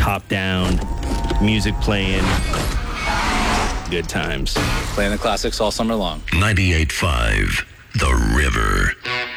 top down, music playing, good times. Playing the classics all summer long. 98.5 The River.